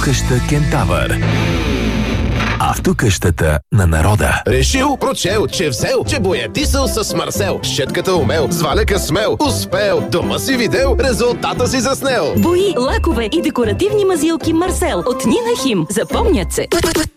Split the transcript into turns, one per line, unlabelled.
Автокъща Кентавър. Автокъщата на народа.
Решил, прочел, че взел, че боядисал с Марсел. Щетката умел, с валяка смел, успел. Дома си видел, резултата си заснел.
Бои, лакове и декоративни мазилки Марсел от Нина Хим. Запомнят се.